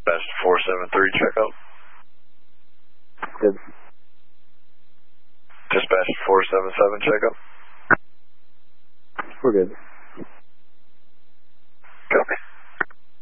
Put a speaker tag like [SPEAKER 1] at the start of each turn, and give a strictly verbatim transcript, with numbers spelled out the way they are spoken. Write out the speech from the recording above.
[SPEAKER 1] Dispatch four seven three, check out.
[SPEAKER 2] Good.
[SPEAKER 1] Dispatch four seven seven, check out.
[SPEAKER 2] We're good.